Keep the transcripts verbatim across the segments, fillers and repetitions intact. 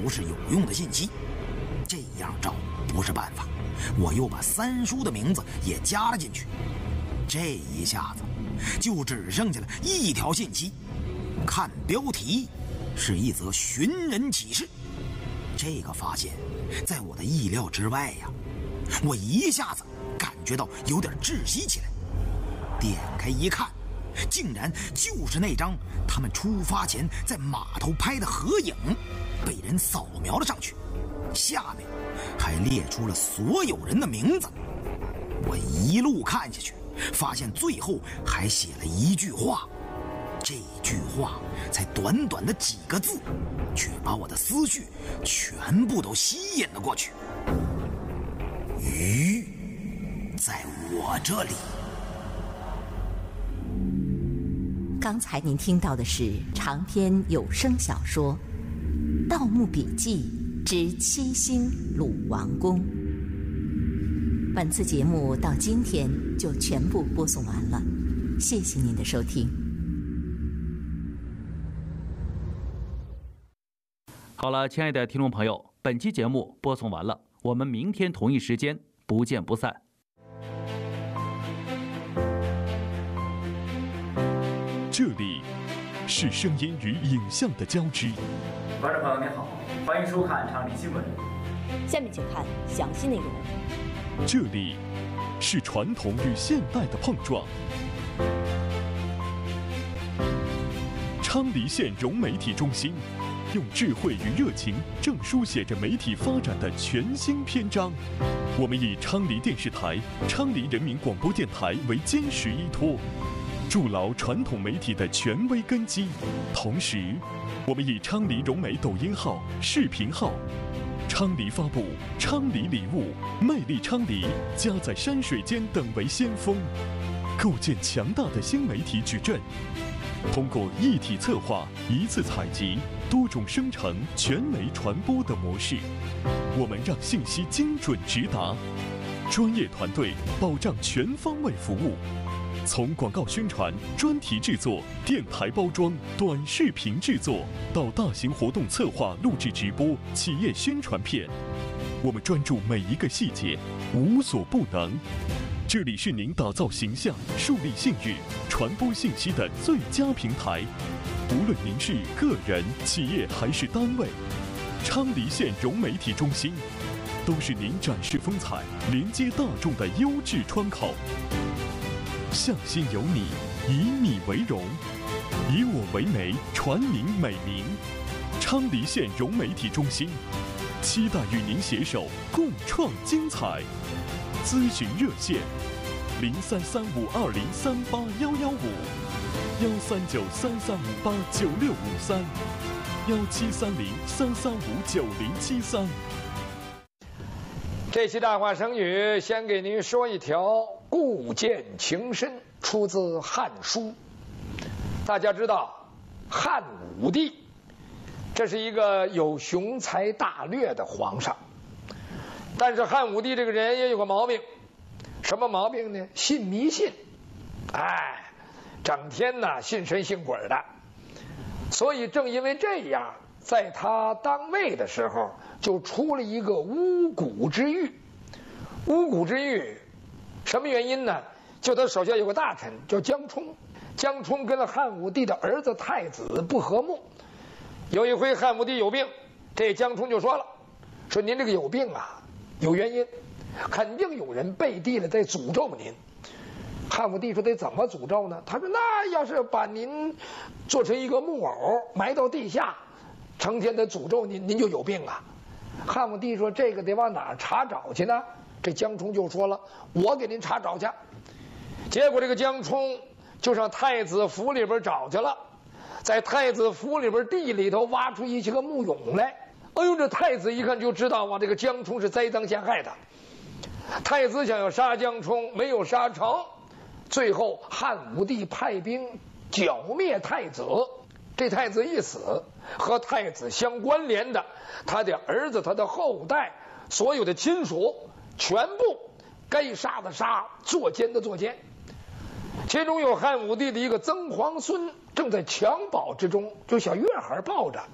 不是有用的信息。这样找不是办法，我又把三叔的名字也加了进去。这一下子就只剩下了一条信息，看标题是一则寻人启事。这个发现在我的意料之外呀，我一下子感觉到有点窒息起来。点开一看，竟然就是那张他们出发前在码头拍的合影，被人扫描了上去，下面还列出了所有人的名字。我一路看下去，发现最后还写了一句话，这句话才短短的几个字，却把我的思绪全部都吸引了过去。鱼在我这里。 刚才您听到的是长篇有声小说《盗墓笔记之七星鲁王宫》。本次节目到今天就全部播送完了，谢谢您的收听。 好了，亲爱的听众朋友，本期节目播送完了，我们明天同一时间不见不散。 这里是声音与影像的交织。 观众朋友您好，欢迎收看昌黎新闻。 下面请看详细内容。 这里是传统与现代的碰撞。昌黎县融媒体中心用智慧与热情，正书写着媒体发展的全新篇章。我们以昌黎电视台、昌黎人民广播电台为坚实依托，筑牢传统媒体的权威根基。同时，我们以昌黎融媒抖音号、视频号、昌黎发布、昌黎礼物、魅力昌黎、家在山水间等为先锋，构建强大的新媒体矩阵。通过一体策划、一次采集、多种生成、全媒传播的模式，我们让信息精准直达，专业团队保障全方位服务。从广告宣传、专题制作、电台包装、短视频制作，到大型活动策划、录制直播、企业宣传片，我们专注每一个细节，无所不能。这里是您打造形象、树立信誉、传播信息的最佳平台。无论您是个人、企业还是单位，昌黎县融媒体中心都是您展示风采、连接大众的优质窗口。向心有你，以你为荣，以我为媒，传您美名。昌黎县融媒体中心期待与您携手共创精彩。咨询热线：零三三五二零三八幺幺五，幺三九三三五八九六五三，幺七三零三三五九零七三。 这期大话成语，先给您说一条“故见情深”，出自《汉书》。大家知道，汉武帝这是一个有雄才大略的皇上。但是汉武帝这个人也有个毛病，什么毛病呢？信迷信，哎，整天呢信神信鬼的。所以正因为这样，在他当位的时候，就出了一个巫蛊之狱。巫蛊之狱，什么原因呢？就他手下有个大臣叫江充，江充跟了汉武帝的儿子太子不和睦。有一回汉武帝有病，这江充就说了，说您这个有病啊，有原因，肯定有人背地里在诅咒您。汉武帝说得怎么诅咒呢？他说那要是把您做成一个木偶埋到地下，成天的诅咒您，您就有病啊。汉武帝说这个得往哪儿查找去呢？这江充就说了，我给您查找去。结果这个江充就上太子府里边找去了，在太子府里边地里头挖出一些个木俑来。哎呦，这太子一看就知道啊，这个江充是栽赃陷害的。太子想要杀江充，没有杀成，最后汉武帝派兵剿灭太子。这太子一死，和太子相关联的他的儿子、他的后代、所有的亲属，全部该杀的杀，作奸的作奸。其中有汉武帝的一个曾皇孙正在襁褓之中，就小月孩抱着。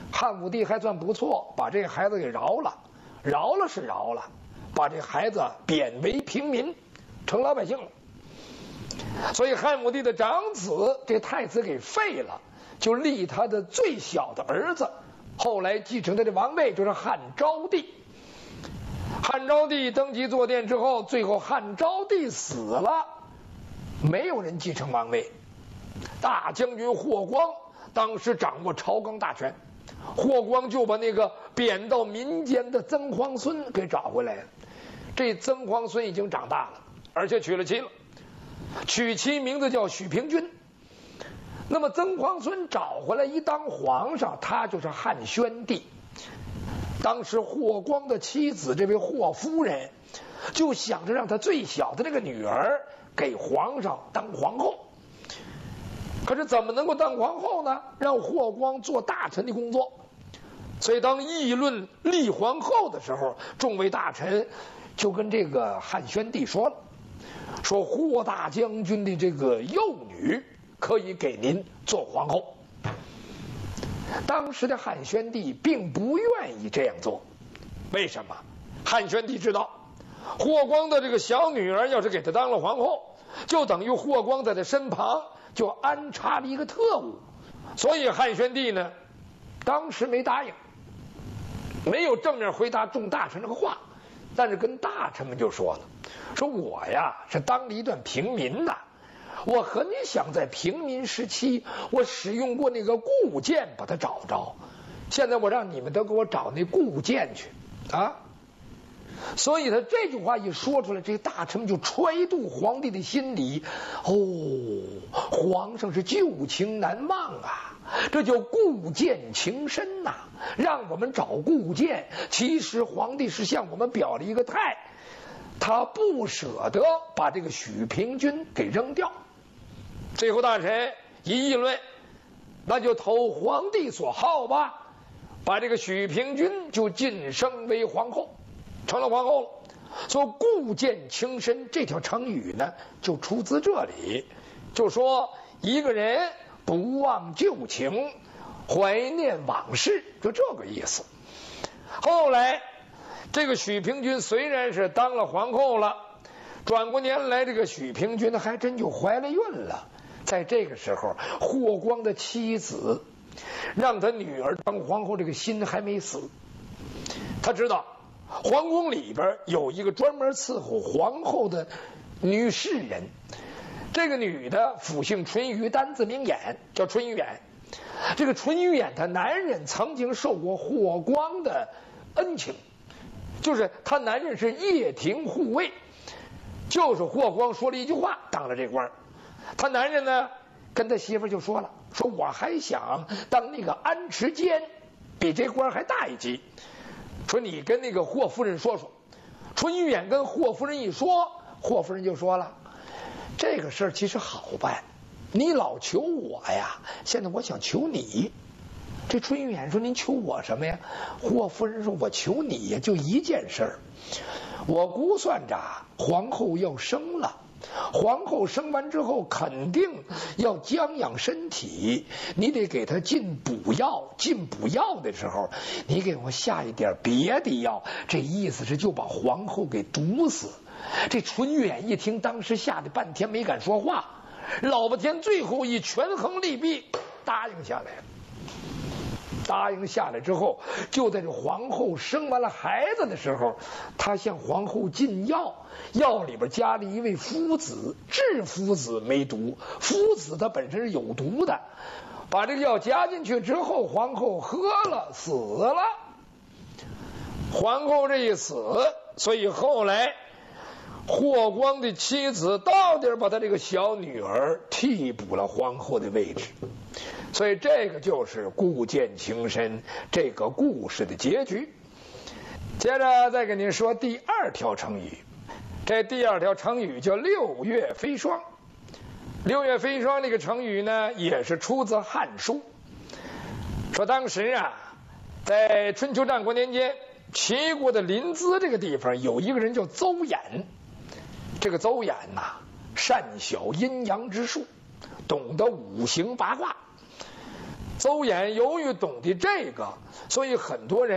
汉武帝还算不错，把这个孩子给饶了，饶了是饶了，把这孩子贬为平民，成老百姓了。所以汉武帝的长子这太子给废了，就立他的最小的儿子，后来继承他的王位，就是汉昭帝。汉昭帝登基坐殿之后，最后汉昭帝死了，没有人继承王位。大将军霍光当时掌握朝纲大权，霍光就把那个贬到民间的曾皇孙给找回来了。这曾皇孙已经长大了，而且娶了妻了，娶妻名字叫许平君。那么曾皇孙找回来一当皇上，他就是汉宣帝。当时霍光的妻子这位霍夫人就想着让他最小的那个女儿给皇上当皇后，可是怎么能够当皇后呢？让霍光做大臣的工作。所以当议论立皇后的时候，众位大臣就跟这个汉宣帝说了，说霍大将军的这个幼女可以给您做皇后。当时的汉宣帝并不愿意这样做，为什么？汉宣帝知道霍光的这个小女儿要是给他当了皇后，就等于霍光在他身旁就安插了一个特务，所以汉宣帝呢当时没答应，没有正面回答众大臣这个话，但是跟大臣们就说了，说我呀是当了一段平民呐，我很想在平民时期我使用过那个固剑把它找着，现在我让你们都给我找那固剑去啊。所以他这句话一说出来，这大臣们就揣度皇帝的心理，哦，皇上是旧情难忘啊，这叫固剑情深呐、啊，让我们找固剑，其实皇帝是向我们表了一个态，他不舍得把这个许平君给扔掉。最后大臣一议论，那就投皇帝所好吧，把这个许平君就晋升为皇后，成了皇后了。说固剑情深这条成语呢，就出自这里，就说一个人不忘旧情，怀念往事，就这个意思。后来这个许平君虽然是当了皇后了，转过年来这个许平君还真就怀了孕了。在这个时候，霍光的妻子让他女儿当皇后，这个心还没死。他知道皇宫里边有一个专门伺候皇后的女侍人，这个女的府姓淳于，单字明眼，叫淳于远。这个淳于远他男人曾经受过霍光的恩情，就是他男人是掖庭护卫，就是霍光说了一句话当了这官。他男人呢跟他媳妇就说了，说我还想当那个安持监，比这官还大一级，说你跟那个霍夫人说说。淳于远跟霍夫人一说，霍夫人就说了，这个事儿其实好办，你老求我呀，现在我想求你。这淳于远说，您求我什么呀？霍夫人说，我求你呀，就一件事儿，我估算着皇后要生了，皇后生完之后肯定要将养身体，你得给她进补药，进补药的时候你给我下一点别的药，这意思是就把皇后给毒死。这淳于远一听，当时吓得半天没敢说话，老半天最后一权衡利弊，答应下来了。答应下来之后，就在这皇后生完了孩子的时候，他向皇后进药，药里边加了一味夫子，治夫子没毒，夫子它本身是有毒的，把这个药加进去之后，皇后喝了死了。皇后这一死，所以后来霍光的妻子到底把他这个小女儿替补了皇后的位置。所以这个就是固剑情深这个故事的结局。接着再给您说第二条成语，这第二条成语叫六月飞霜。六月飞霜这个成语呢，也是出自《汉书》，说当时啊，在春秋战国年间，齐国的临淄这个地方有一个人叫邹衍。这个邹衍呐、啊，善晓阴阳之术，懂得五行八卦。 邹衍由于懂得这个，所以很多人